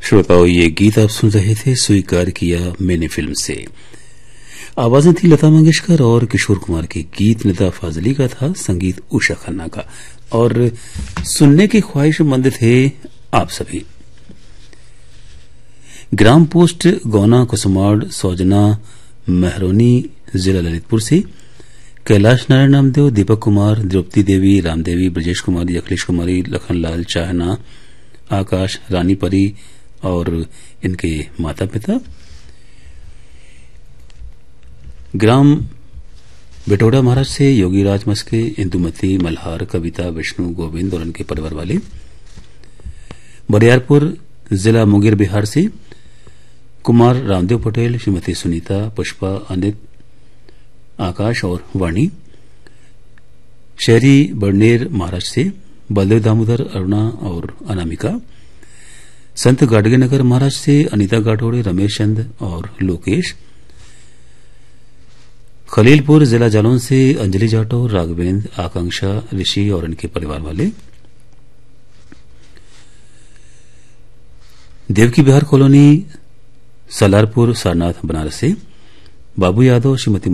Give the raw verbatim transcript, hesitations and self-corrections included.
श्रोताओं, ये गीत आप सुन रहे थे स्वीकार किया मैंने फिल्म से। आवाजें थी लता मंगेशकर और किशोर कुमार की। गीत निदा फाजली का था, संगीत उषा खन्ना का, और सुनने की ख्वाहिशमंद थे आप सभी। ग्राम पोस्ट गौना कुसुमाड़ सौजना मेहरोनी जिला ललितपुर से कैलाश नारायण नामदेव, दीपक कुमार, द्रौपदी देवी, रामदेवी, ब्रजेश कुमारी, अखिलेश कुमारी, लखनलाल चाहना, आकाश, रानी परी और इनके माता पिता। ग्राम बेटोड़ा महाराज से योगीराज मस्के, इंदुमती, मल्हार, कविता, विष्णु, गोविंद और इनके परिवार वाले। बरियारपुर जिला मुंगेर बिहार से कुमार रामदेव पटेल, श्रीमती सुनीता, पुष्पा, अनित, आकाश और वाणी। शहरी बड़नेर महाराष्ट्र से बलदेव दामोदर, अरुणा और अनामिका। संत गाडगे नगर महाराष्ट्र से अनीता गाठोड़े, रमेश चंद और लोकेश। खलीलपुर जिला जालौन से अंजलि जाटो, राघवेंद्र, आकांक्षा, ऋषि और इनके परिवार वाले। देवकी बिहार कॉलोनी सलारपुर सारनाथ बनारस से बाबू यादव, श्रीमती